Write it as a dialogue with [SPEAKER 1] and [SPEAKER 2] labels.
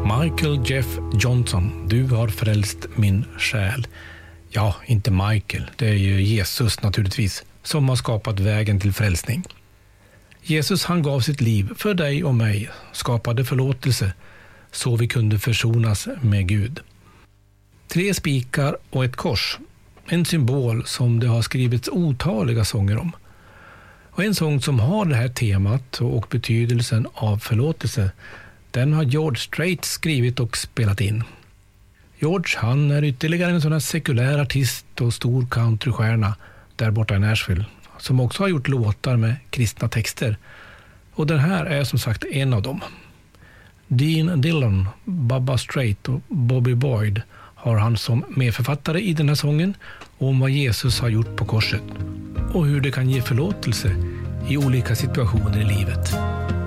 [SPEAKER 1] Michael Jeff Johnson, du har frälst min själ. Ja, inte Michael, det är ju Jesus naturligtvis som har skapat vägen till frälsning. Jesus, han gav sitt liv för dig och mig, skapade förlåtelse så vi kunde försonas med Gud. 3 spikar och ett kors, en symbol som det har skrivits otaliga sånger om. Och en sång som har det här temat och betydelsen av förlåtelse, den har George Strait skrivit och spelat in. George, han är ytterligare en sån här sekulär artist och stor countrystjärna där borta i Nashville, som också har gjort låtar med kristna texter. Och den här är som sagt en av dem. Dean Dillon, Bubba Strait och Bobby Boyd har han som medförfattare i den här sången om vad Jesus har gjort på korset och hur det kan ge förlåtelse i olika situationer i livet.